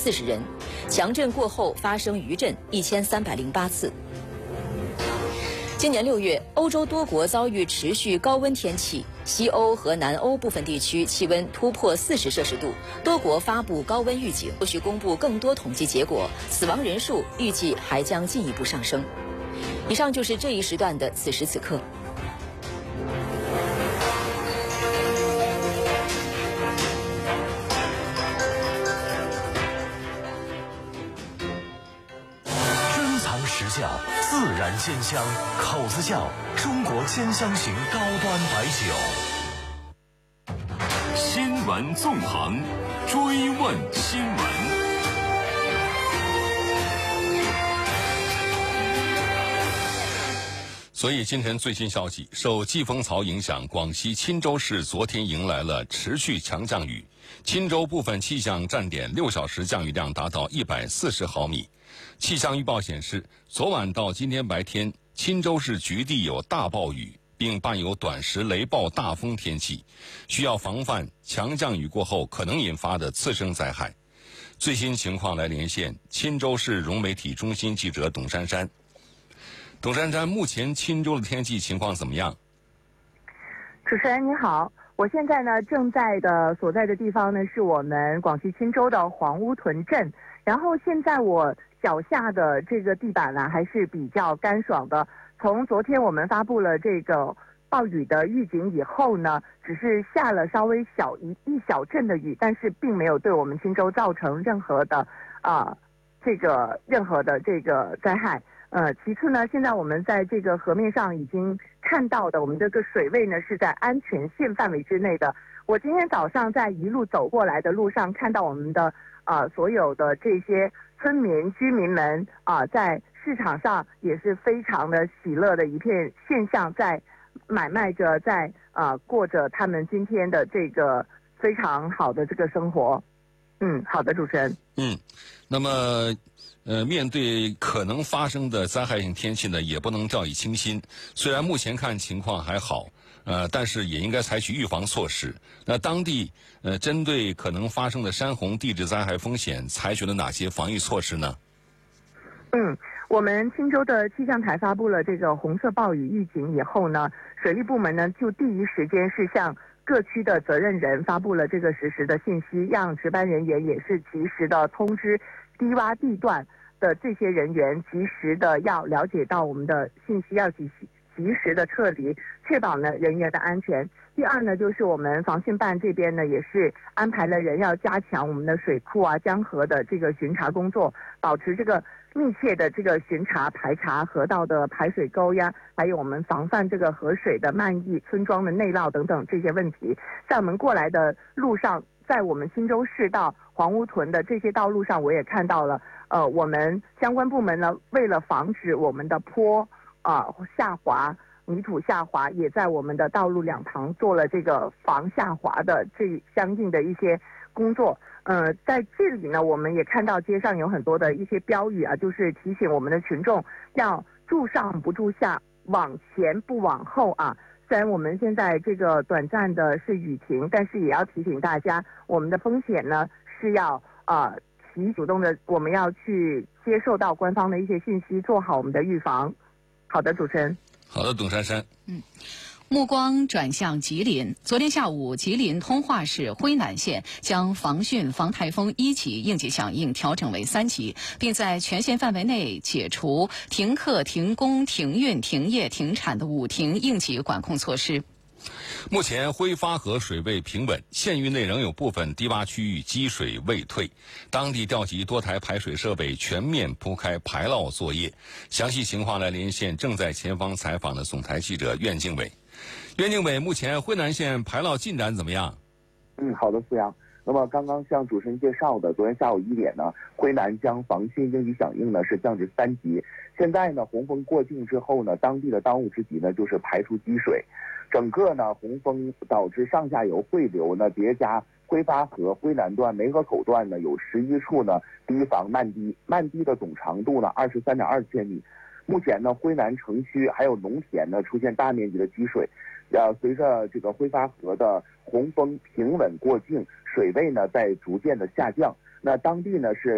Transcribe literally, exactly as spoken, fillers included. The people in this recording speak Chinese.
四十人，强震过后发生余震一千三百零八次。今年六月，欧洲多国遭遇持续高温天气，西欧和南欧部分地区气温突破四十摄氏度，多国发布高温预警，后续公布更多统计结果，死亡人数预计还将进一步上升。以上就是这一时段的此时此刻。 实窖自然鲜香，口子窖中国鲜香型高端白酒。 新闻纵横，追问新闻。 所以今天最新消息，受季风槽影响，广西钦州市昨天迎来了持续强降雨，钦州部分气象站点六小时降雨量达到一百四十毫米。气象预报显示，昨晚到今天白天，钦州市局地有大暴雨，并伴有短时雷暴大风天气，需要防范强降雨过后可能引发的次生灾害。最新情况来连线钦州市融媒体中心记者董珊珊。董珊珊，目前钦州的天气情况怎么样？ 主持人你好，我现在呢正在的所在的地方呢是我们广西钦州的黄乌屯镇，然后现在我脚下的这个地板呢还是比较干爽的。从昨天我们发布了这个暴雨的预警以后呢，只是下了稍微小一一小阵的雨，但是并没有对我们钦州造成任何的啊、呃、这个任何的这个灾害。呃，其次呢，现在我们在这个河面上已经看到的，我们这个水位呢是在安全线范围之内的。我今天早上在一路走过来的路上，看到我们的呃所有的这些村民居民们啊、呃，在市场上也是非常的喜乐的一片现象，在买卖着，在啊、呃、过着他们今天的这个非常好的这个生活。嗯，好的，主持人。 嗯，那么。呃，面对可能发生的灾害性天气呢，也不能掉以轻心。虽然目前看情况还好，呃，但是也应该采取预防措施。那当地呃，针对可能发生的山洪地质灾害风险，采取了哪些防御措施呢？ 嗯，我们钦州的气象台发布了这个红色暴雨预警以后呢，水利部门呢就第一时间是向各区的责任人发布了这个实时的信息，让值班人员也是及时的通知低洼地段的这些人员及时的要了解到我们的信息，要及及时的撤离，确保呢人员的安全。第二呢，就是我们防汛办这边呢也是安排了人要加强我们的水库啊、江河的这个巡查工作，保持这个密切的这个巡查排查河道的排水沟呀，还有我们防范这个河水的漫溢、村庄的内涝等等这些问题。在我们过来的路上，在我们钦州市到黄乌屯的这些道路上，我也看到了，呃，我们相关部门呢，为了防止我们的坡啊、呃、下滑、泥土下滑，也在我们的道路两旁做了这个防下滑的这相应的一些工作。呃，在这里呢，我们也看到街上有很多的一些标语啊，就是提醒我们的群众要住上不住下，往前不往后啊。虽然我们现在这个短暂的是雨停，但是也要提醒大家，我们的风险呢是要呃提主动的，我们要去接受到官方的一些信息，做好我们的预防。好的，主持人。 好的，董珊珊。 嗯。目光转向吉林。昨天下午，吉林通化市辉南县将防汛防台风一级应急响应调整为三级，并在全县范围内解除停课、停工、停运、停业、停产的五停应急管控措施。 目前辉发河水位平稳，县域内仍有部分低洼区域积水未退，当地调集多台排水设备全面铺开排涝作业。详细情况来连线正在前方采访的总台记者苑经纬。苑经纬，目前辉南县排涝进展怎么样？ 嗯，好的，思阳。那么刚刚向主持人介绍的，昨天下午一点呢，辉南将防汛应急响应呢是降至三级。现在呢，洪峰过境之后呢，当地的当务之急呢就是排出积水。整个呢，洪峰导致上下游汇流呢叠加，辉发河辉南段梅河口段呢有十一处呢堤防漫堤，漫堤的总长度呢二十三点二千米。目前呢，辉南城区还有农田呢出现大面积的积水。呃，随着这个辉发河的洪峰平稳过境，水位呢在逐渐的下降。那当地呢是